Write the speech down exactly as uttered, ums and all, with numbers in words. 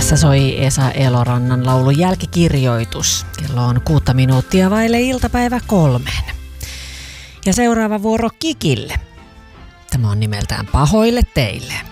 Tässä soi Esa Elorannan laulun jälkikirjoitus. Kello on kuutta minuuttia vaille iltapäivä kolmen. Ja seuraava vuoro Kikille. Tämä on nimeltään Pahoille teille.